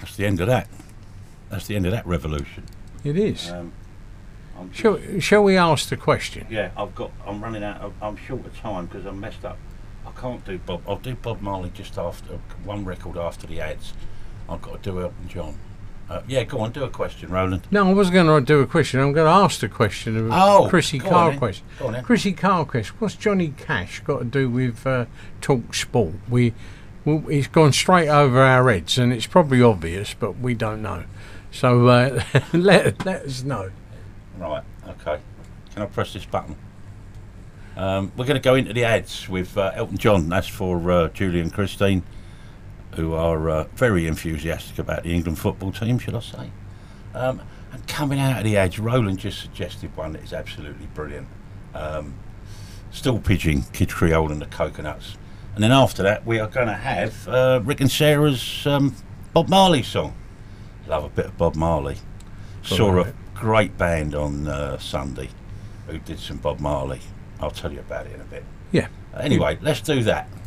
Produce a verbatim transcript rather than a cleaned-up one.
That's the end of that. That's the end of that revolution. It is. Um, I'm just, Shall, shall we ask the question? yeah, I've got. I'm running out. Of, I'm short of time because I'm messed up. I can't do Bob. I'll do Bob Marley just after one record after the ads. I've got to do Elton John. Uh, yeah, go on, do a question, Roland. No, I wasn't going to do a question. I'm going to ask the question of Oh, Chrissy go on then. Carquest. Go on then. Chrissy Carquest, what's Johnny Cash got to do with uh, Talk Sport? We, well, he's gone straight over our heads, and it's probably obvious, but we don't know. So uh, let let us know. Right, okay. Can I press this button? Um, we're going to go into the ads with uh, Elton John. That's for uh, Julie and Christine, who are uh, very enthusiastic about the England football team, should I say. Um, and coming out of the ads, Roland just suggested one that is absolutely brilliant. Um, Still Pigeon, Kid Creole and the Coconuts. And then after that, we are going to have uh, Rick and Sarah's um, Bob Marley song. Love a bit of Bob Marley. Saw a great band on uh, Sunday who did some Bob Marley. I'll tell you about it in a bit. Yeah. Anyway, let's do that.